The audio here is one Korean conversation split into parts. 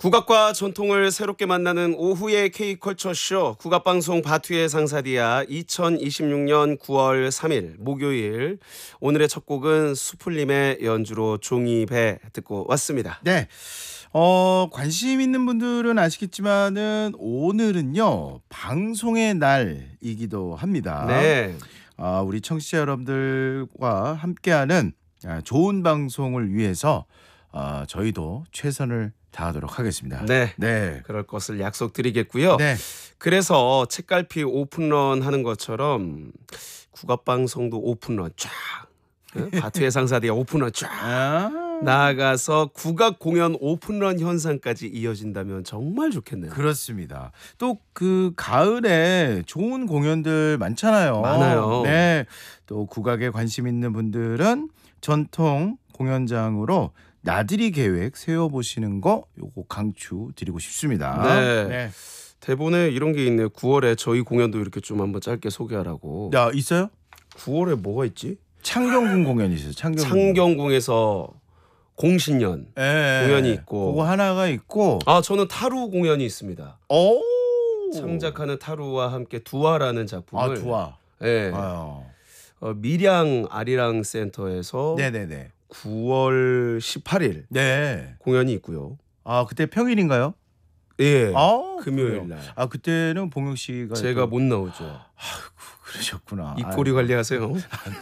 국악과 전통을 새롭게 만나는 오후의 K컬처쇼 국악방송 바투의 상사디아 2026년 9월 3일 목요일 오늘의 첫 곡은 수풀림의 연주로 종이배 듣고 왔습니다. 네. 관심 있는 분들은 아시겠지만은 오늘은요 방송의 날이기도 합니다. 네. 우리 청취자 여러분들과 함께하는 좋은 방송을 위해서 저희도 최선을 다하도록 하겠습니다. 네. 네. 그럴 것을 약속드리겠고요. 네. 그래서 책갈피 오픈런 하는 것처럼 국악방송도 오픈런 쫙 바투의 상사디아 오픈런 쫙 나아가서 국악 공연 오픈런 현상까지 이어진다면 정말 좋겠네요. 그렇습니다. 또 그 가을에 좋은 공연들 많잖아요. 많아요. 네. 또 국악에 관심 있는 분들은 전통 공연장으로 나들이 계획 세워보시는 거 요거 강추드리고 싶습니다. 네. 대본에 이런 게 있네요. 9월에 저희 공연도 이렇게 좀 한번 짧게 소개하라고. 야, 있어요? 9월에 뭐가 있지? 창경궁 공연이 있어요. 창경궁에서 공신년 공연이 있고. 그거 하나가 있고. 저는 타루 공연이 있습니다. 오. 창작하는 타루와 함께 두화라는 작품을 두화. 네. 밀양 아리랑 센터에서 네네네. 9월 18일 네. 공연이 있고요. 그때 평일인가요? 예. 금요일 날. 그때는 봉영 씨가 제가 못 나오죠. 그러셨구나. 입꼬리 관리하세요.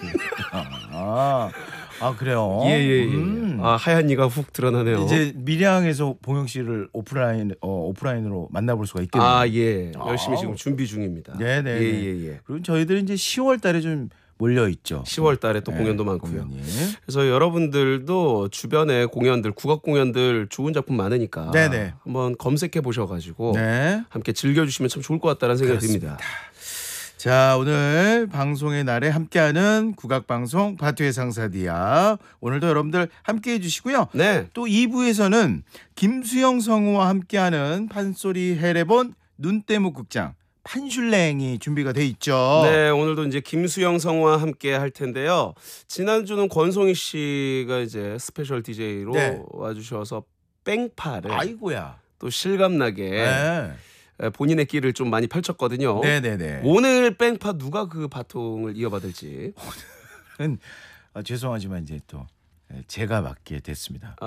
그래요. 예. 하얀 이가 훅 드러나네요. 이제 밀양에서 봉영 씨를 오프라인으로 만나볼 수가 있겠네요. 예. 열심히 지금 준비 중입니다. 네네. 예. 그리고 저희들은 이제 10월달에 좀 몰려 있죠. 10월달에 또 공연도 많고요. 공연이. 그래서 여러분들도 주변에 공연들, 국악 공연들 좋은 작품 많으니까 네네. 한번 검색해 보셔가지고 네. 함께 즐겨주시면 참 좋을 것 같다는 생각이 듭니다. 자, 오늘 방송의 날에 함께하는 국악방송 바투의 상사디아 오늘도 여러분들 함께해 주시고요. 네. 또 2부에서는 김수영 성우와 함께하는 판소리 해레본 눈대목 극장 판슐랭이 준비가 돼 있죠. 네, 오늘도 이제 김수영 성우와 함께 할 텐데요. 지난주는 권송희 씨가 이제 스페셜 DJ로 와주셔서 뺑파를 아이고야. 또 실감나게 본인의 길을 좀 많이 펼쳤거든요. 네네네. 오늘 뺑파 누가 그 바통을 이어받을지. 죄송하지만 이제 또 제가 맡게 됐습니다.